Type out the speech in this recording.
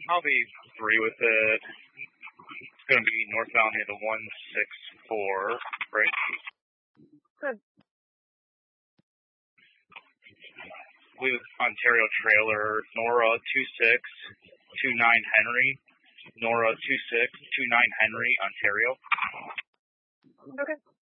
I'll be free with it. It's going to be northbound near the 164, right? Good. With Ontario trailer, Nora 2629 Henry. Nora 2629 Henry, Ontario. Okay.